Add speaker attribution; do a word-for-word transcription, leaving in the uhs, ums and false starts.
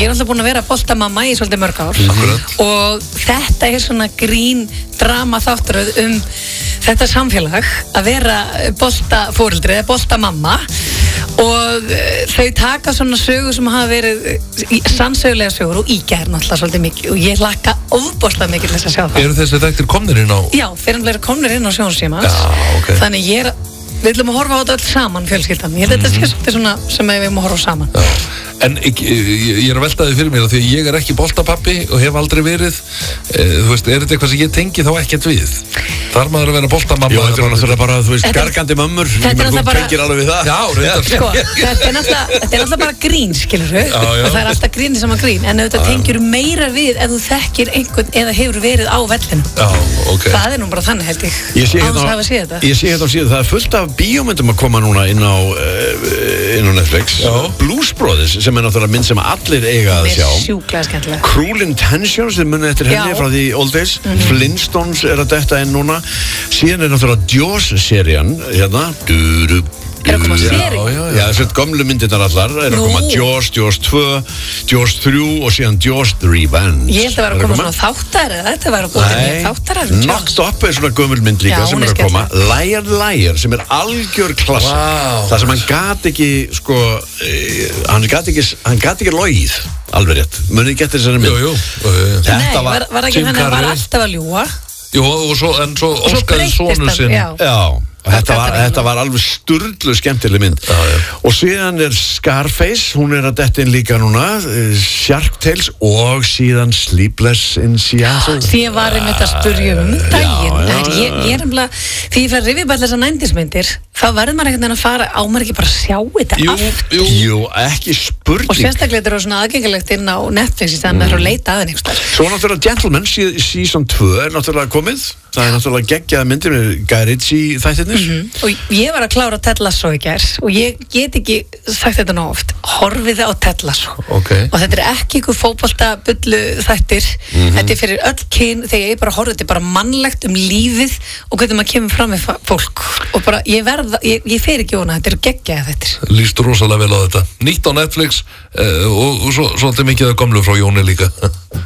Speaker 1: ég er alltaf búin að vera boltamamma í svolítið mörg ár
Speaker 2: Akkurat.
Speaker 1: og þetta er svona grín drama þátturöð um þetta samfélag að vera boltaforeldri eða boltamamma og þau taka svona sögur sem hafa verið sannsögulega sögur og ígær náttúrulega svolítið mikið og ég hlakka ofboðslega mikið til þess að sjá það.
Speaker 2: Eru þessi þættir komnir inn á?
Speaker 1: Já, þeir eru að komnir inn á sjónvarpssímans.
Speaker 2: Já, ok.
Speaker 1: Þannig ég er við ætlum að horfa á þetta öll saman fjölskyldan. Ég held að þetta sé svolítið svona sem við erum að horfa á saman.
Speaker 2: Já. En ég, ég er að velta þið fyrir mér að því að ég er ekki boltapappi og hef aldrei verið e, þú veist, er þetta eitthvað sem ég tengi þá ekkert við? Þar maður að vera boltamamma?
Speaker 3: Jó, þetta er náttúrulega bara, þú veist, gargandi mömmur.
Speaker 1: Þetta er náttúrulega bara...
Speaker 3: Þú tengir alveg við það.
Speaker 2: Já, reyndar.
Speaker 1: Sko, þetta er náttúrulega bara grín, skilur við. Og það er alltaf grín sem að grín. En auðvitað tengir meira við ef þú þekkir einhvern eða hefur verið á vellinu.
Speaker 2: Já, ok.
Speaker 1: Það er nú bara þannig, held ég.
Speaker 3: Ég sé
Speaker 1: Án þess
Speaker 3: hérna
Speaker 1: að hafa séð þetta.
Speaker 3: Ég sé hérna á síðu, það er fullt af bíómyndum að koma núna inn á, uh, inn á Netflix.
Speaker 2: Já.
Speaker 3: Blues Brothers, sem er náttúrulega mynd sem allir eiga að sjá.
Speaker 1: Mér er sjúklega skemmtilega.
Speaker 3: Cruel Intentions, þið munið eftir henni
Speaker 1: Já.
Speaker 3: frá því old days.
Speaker 1: Mhm.
Speaker 3: Flintstones er að detta inn núna. Síðan er náttúrulega Jaws-serían, hérna. Du-du.
Speaker 1: Er að koma serí?
Speaker 2: Já, já,
Speaker 3: Já, þessar gömlu myndirnar allar er að
Speaker 1: Nú.
Speaker 3: koma Jaws, Jaws tvö, Jaws þrjú og síðan Jaws The Revenge.
Speaker 1: Ég held að vera að koma svona þáttar eða þetta var að búið með þáttar.
Speaker 3: Knocked Up er svona gömul mynd líka
Speaker 1: Já,
Speaker 3: sem
Speaker 1: hún
Speaker 3: er
Speaker 1: er
Speaker 3: að koma. Liar Liar sem er algjör klass.
Speaker 2: Vá.
Speaker 3: Það sem hann gat ekki sko, eh, hann gat ekki hann gat ekki logið alveg rétt. Munið ekki eftir þessari mynd.
Speaker 2: Jú, jú.
Speaker 3: Þetta
Speaker 1: Nei, var, var ekki
Speaker 2: Jim
Speaker 1: hann að var
Speaker 2: Carrey.
Speaker 1: alltaf að ljúga.
Speaker 2: Jú, og svo, en svo
Speaker 1: Og svo
Speaker 2: óskaði
Speaker 1: breyttist
Speaker 2: sonur
Speaker 1: hann,
Speaker 2: sinn.
Speaker 1: já.
Speaker 3: Já, þetta var,
Speaker 1: gat hann
Speaker 3: þetta var alveg sturlu skemmtileg mynd.
Speaker 2: Já, já.
Speaker 3: Og síðan er Scarface, hún er að detta inn líka núna, eh, Shark Tales og síðan Sleepless in Seattle.
Speaker 1: Því ég var einmitt að spurja um daginn.
Speaker 3: Já, já,
Speaker 1: Ætli, ég, ég er umlað, því ég fer að rifja bara þessar nændismyndir, þá verður maður einhvern veginn að fara, á maður ekki bara að sjá þetta
Speaker 2: Jú,
Speaker 1: aftur.
Speaker 2: jú.
Speaker 3: Jú, ekki spurning.
Speaker 1: Og sérstaklega þetta er svona aðgengilegt inn á Netflix í staðan með að leita að einhvers staðar.
Speaker 3: Svo náttúrulega Gentleman, sí- season tvö er náttúrulega komið. Það er náttúrulega geggjaða myndir með Guy Ritchie þættirnir.
Speaker 1: Og ég var að klára Ted Lasso í gær og ég get ekki sagt þetta nóg oft, horfið á Ted Lasso.
Speaker 2: Ok.
Speaker 1: Og þetta er ekki ykkur fótbolta bullu þættir, þetta er fyrir öll kyn þegar ég bara horfið, þetta er bara mannlegt um lífið og hvernig maður kemur fram með fa- fólk og bara ég verða, ég, ég fer ekki óna, þetta er geggjaða þættir.
Speaker 2: Lýst rosalega vel á þetta. Nýtt á Netflix uh, og, og svo, svolítið mikið að gömlu frá Jóni líka.